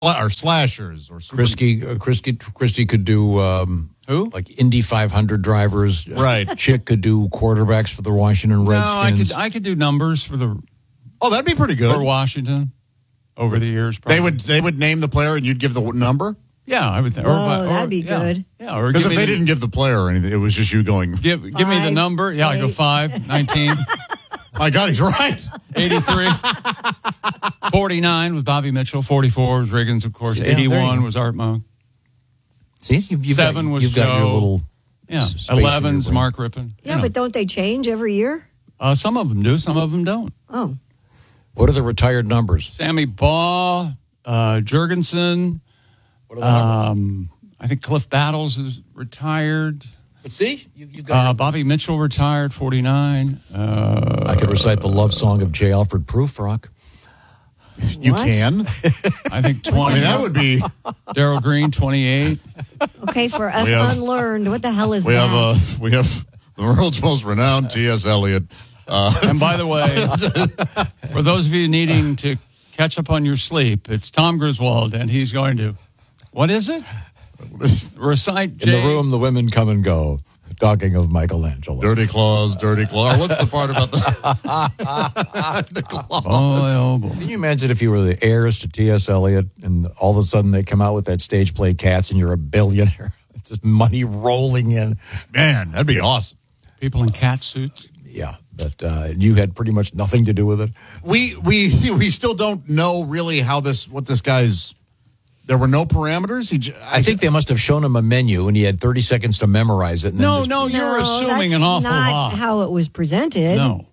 or slashers or Christie could do who? Like Indy 500 drivers. Right. Chick could do quarterbacks for the Washington Redskins. No, I could do numbers for the. Oh, that'd be pretty good For Washington, over the years, probably. They would name the player and you'd give the number. Yeah, I would think. That'd be good. Yeah, or because if they didn't give the player or anything, it was just you going. Give me the number. Yeah, I go 5, 19. My God, he's right. 83. 49 was Bobby Mitchell. 44 was Riggins, of course. 81 was Art Monk. See, 7 was you've Joe. got your little. Yeah, space in 11's your brain. Mark Rippon. Yeah, but don't they change every year? Some of them do, some of them don't. Oh. What are the retired numbers? Sammy Baugh, Jurgensen. What are the numbers? I think Cliff Battles is retired. But see, you've got Bobby Mitchell retired, 49. I could recite the love song of J. Alfred Prufrock. You What? can. I think 20. I mean, that would be. Daryl Green, 28. Okay, for us We have- unlearned, what the hell is We that? have the world's most renowned T.S. Eliot. And by the way, for those of you needing to catch up on your sleep, it's Tom Griswold, and he's going to, what is it? Recite In the room, the women come and go. Talking of Michelangelo. Dirty claws, dirty claws. What's the part about the claws? Oh, boy. Can you imagine if you were the heirs to T.S. Eliot and all of a sudden they come out with that stage play Cats and you're a billionaire? It's just money rolling in. Man, that'd be awesome. People in cat suits. Yeah, but you had pretty much nothing to do with it. We still don't know really what this guy's. There were no parameters. I think they must have shown him a menu and he had 30 seconds to memorize it. And No, then you're assuming that's an awful not lot. how it was presented. No.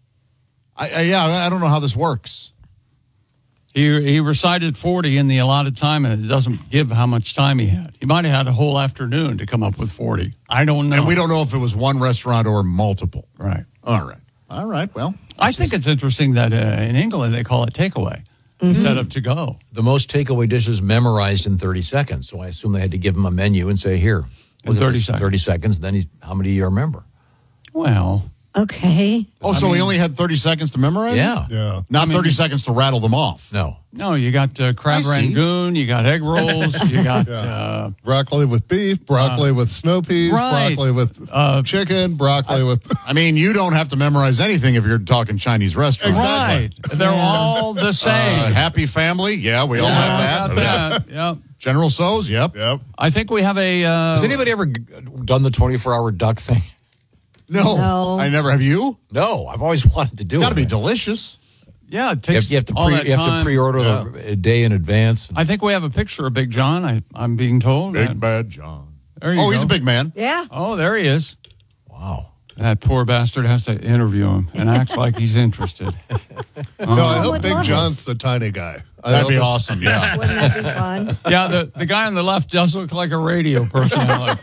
I don't know how this works. He recited 40 in the allotted time, and it doesn't give how much time he had. He might have had a whole afternoon to come up with 40. I don't know. And we don't know if it was one restaurant or multiple. Right. All right. Well, I think it's interesting that in England they call it takeaway instead of to go. The most takeaway dishes memorized in 30 seconds. So I assume they had to give him a menu and say, here. In look at 30 this, seconds. 30 seconds. Then how many do you remember? Well, Okay. so he only had 30 seconds to memorize? Yeah. Yeah. Not 30 seconds to rattle them off. No. no, you got crab I see. rangoon, you got egg rolls, you got Broccoli with beef, broccoli with snow peas, right. broccoli with chicken, broccoli with... I mean, you don't have to memorize anything if you're talking Chinese restaurants. right. They're all the same. Happy Family? Yeah, we all have that. Got that. Yep. General So's? Yep. Yep. I think we have a. Has anybody ever done the 24-hour duck thing? No. I never have you. No, I've always wanted to do it. It's got to be delicious. Yeah, it You takes have to, all that you have time. to pre-order a day in advance. I think we have a picture of Big John. I'm being told. Big Bad John. There you Oh, go. he's a big man. Yeah. Oh, there he is. Wow. That poor bastard has to interview him and act like he's interested. No, I hope would Big love it. John's the tiny guy. That'd be awesome, yeah. Wouldn't that be fun? Yeah, the guy on the left does look like a radio personality.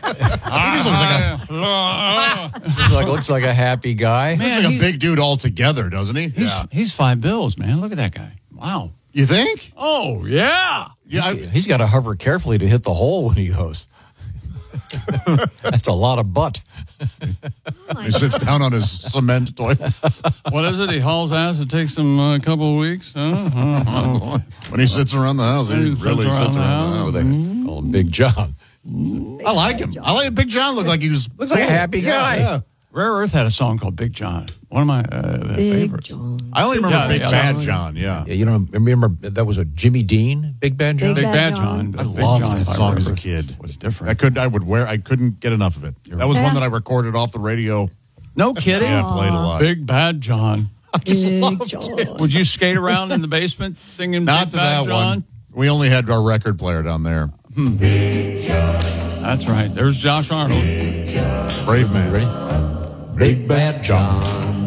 Looks like a happy guy. He's like a big dude altogether, doesn't he? He's $5, man. Look at that guy. Wow. You think? Oh, yeah. Yeah. He's got to hover carefully to hit the hole when he goes. That's a lot of butt. He sits down on his cement toilet. What is it? He hauls ass. It takes him a couple of weeks. When he sits around the house, he He really sits sits around around the the What house. they call him Big John. I like him. I like Big John. Looked like he was. Looks like a happy guy. Yeah. Rare Earth had a song called Big John. One of my Big favorites. John. I only remember Yeah, Big yeah. Bad John. Yeah. Yeah, you don't remember that was a Jimmy Dean Big Bad John? Big Bad Bad John. John. but I Big loved John, that if I song as a remember, kid. was different. I couldn't get enough of it. That was one that I recorded off the radio. No kidding. Yeah, played a lot. Big Bad John. Big John. Would you skate around in the basement singing Not Big to Bad that John? one. We only had our record player down there. That's right. There's Josh Arnold. Brave man. Ready? Big Bad John.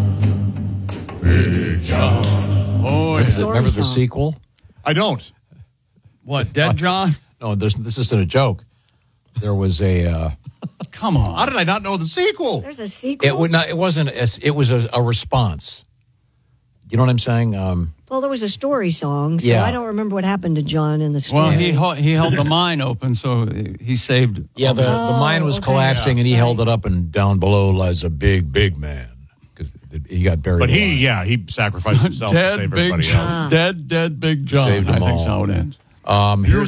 Oh, Remember the song. sequel? I don't. what? Dead John? No, this isn't a joke. There was a. Come on. How did I not know the sequel? There's a sequel. It would not. It wasn't. It was a response. You know what I'm saying? Well, there was a story song, so Yeah. I don't remember what happened to John in the story. Well, he held the mine open, so he saved. Yeah, the mine was okay. collapsing, and he Right. held it up, and down below lies a big man because he got buried. But alive. he sacrificed himself to Dead save Big everybody John. else. Dead Big John. Saved I them think all. so it ends. Here's